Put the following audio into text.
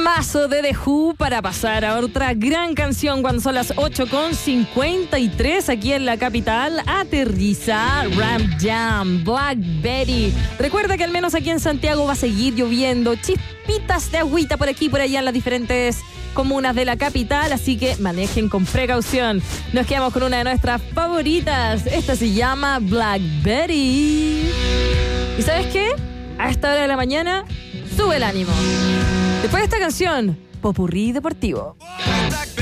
Temazo de The Who para pasar a otra gran canción cuando son las 8:53 aquí en la capital. Aterriza Ram Jam, Blackberry. Recuerda que al menos aquí en Santiago va a seguir lloviendo, chispitas de agüita por aquí y por allá en las diferentes comunas de la capital, así que manejen con precaución. Nos quedamos con una de nuestras favoritas. Esta se llama Blackberry. ¿Y sabes qué? A esta hora de la mañana sube el ánimo. Después de esta canción, Popurrí Deportivo.